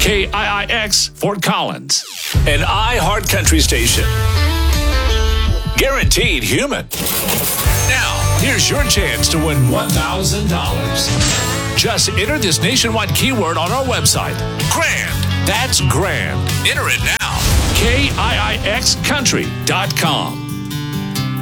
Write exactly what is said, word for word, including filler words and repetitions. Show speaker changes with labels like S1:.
S1: K I I X Fort Collins.
S2: An iHeart Country station. Guaranteed human. Now, here's your chance to win one thousand dollars. Just enter this nationwide keyword on our website. Grand. That's grand. Enter it now.
S1: K I I X country dot com.